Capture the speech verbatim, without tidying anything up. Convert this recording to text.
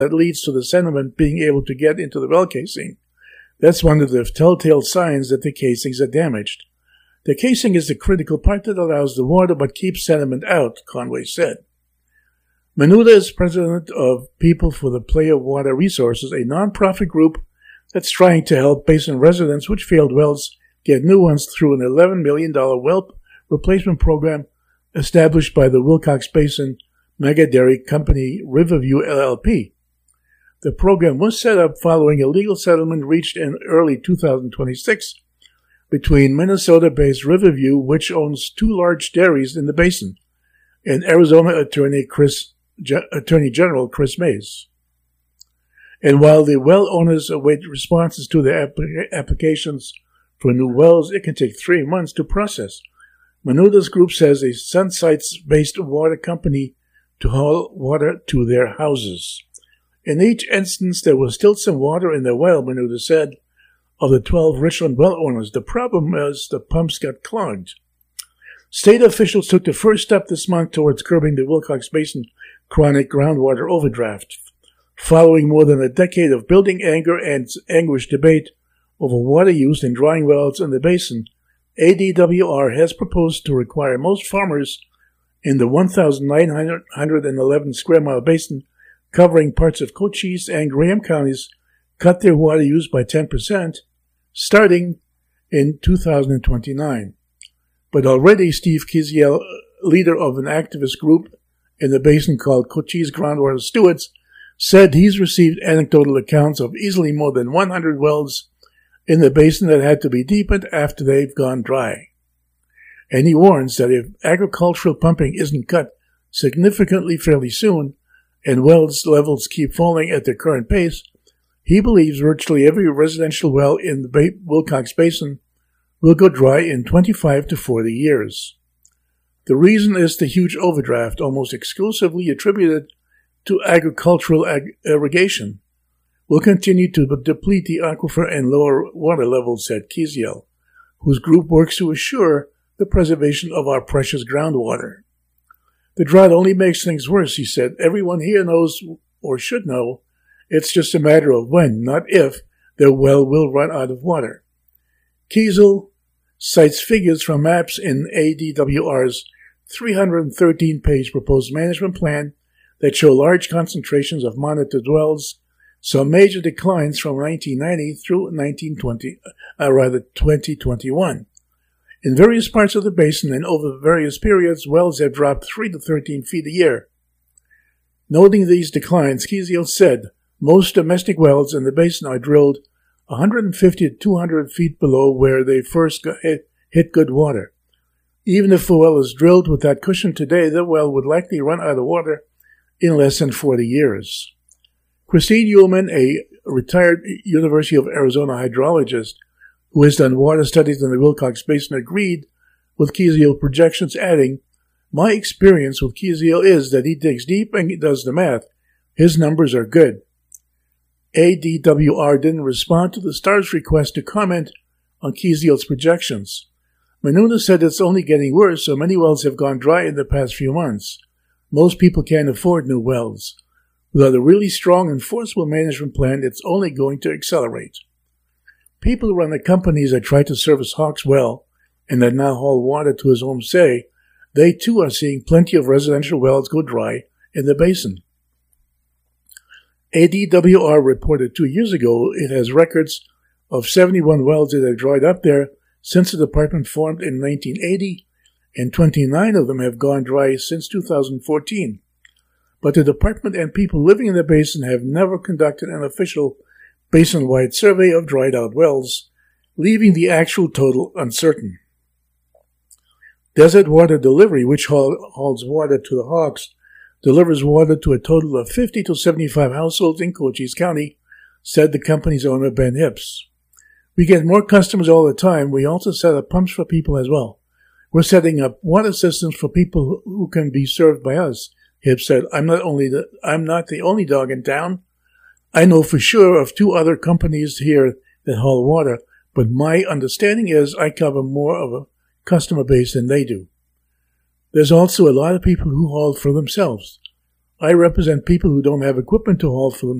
that leads to the sediment being able to get into the well casing. That's one of the telltale signs that the casings are damaged. The casing is the critical part that allows the water but keeps sediment out, Conway said. Menuda is president of People for the Play of Water Resources, a nonprofit group that's trying to help basin residents with failed wells get new ones through an eleven million dollars well replacement program established by the Wilcox Basin mega dairy company Riverview L L P. The program was set up following a legal settlement reached in early two thousand twenty-six between Minnesota-based Riverview, which owns two large dairies in the basin, and Arizona Attorney Chris, Attorney General Chris Mays. And while the well owners await responses to their app- applications for new wells, it can take three months to process. Menuda's group says a Sunsites-based water company to haul water to their houses. In each instance, there was still some water in the well, Menuda said. Of the twelve Richland well owners, the problem is the pumps got clogged. State officials took the first step this month towards curbing the Wilcox Basin chronic groundwater overdraft. Following more than a decade of building anger and anguish debate over water use in drying wells in the basin, A D W R has proposed to require most farmers in the one thousand nine hundred eleven square mile basin covering parts of Cochise and Graham counties cut their water use by ten percent starting in two thousand twenty-nine. But already Steve Kiziel, leader of an activist group in the basin called Cochise Groundwater Stewards, said he's received anecdotal accounts of easily more than one hundred wells in the basin that had to be deepened after they've gone dry. And he warns that if agricultural pumping isn't cut significantly fairly soon, and wells levels keep falling at their current pace, he believes virtually every residential well in the Wilcox Basin will go dry in twenty-five to forty years. The reason is the huge overdraft, almost exclusively attributed to agricultural ag- irrigation, will continue to deplete the aquifer and lower water levels, said Kiziel, whose group works to assure the preservation of our precious groundwater. The drought only makes things worse, he said. Everyone here knows, or should know, it's just a matter of when, not if, their well will run out of water. Kiesel cites figures from maps in A D W R's three hundred thirteen page proposed management plan that show large concentrations of monitored wells, some major declines from nineteen ninety through nineteen twenty, uh, rather twenty twenty-one. In various parts of the basin and over various periods, wells have dropped three to thirteen feet a year. Noting these declines, Kiesiel said most domestic wells in the basin are drilled one hundred fifty to two hundred feet below where they first got hit, hit good water. Even if a well is drilled with that cushion today, the well would likely run out of water in less than forty years. Christine Uhlman, a retired University of Arizona hydrologist who has done water studies in the Wilcox Basin, agreed with Kiesiel's projections, adding, "My experience with Kiesiel is that he digs deep and he does the math. His numbers are good." A D W R didn't respond to the Star's request to comment on Kiesiel's projections. Menuda said it's only getting worse, so many wells have gone dry in the past few months. Most people can't afford new wells. Without a really strong and forceful management plan, it's only going to accelerate. People who run the companies that try to service Hawks well and that now haul water to his home say they too are seeing plenty of residential wells go dry in the basin. A D W R reported two years ago it has records of seventy-one wells that have dried up there since the department formed in nineteen eighty, and twenty-nine of them have gone dry since two thousand fourteen. But the department and people living in the basin have never conducted an official basin-wide survey of dried-out wells, leaving the actual total uncertain. Desert Water Delivery, which haul, hauls water to the Hawks, delivers water to a total of fifty to seventy-five households in Cochise County, said the company's owner, Ben Hips. "We get more customers all the time. We also set up pumps for people as well. We're setting up water systems for people who can be served by us," Hips said. I'm not only the, I'm not the only dog in town. I know for sure of two other companies here that haul water, but my understanding is I cover more of a customer base than they do. There's also a lot of people who haul for themselves. I represent people who don't have equipment to haul film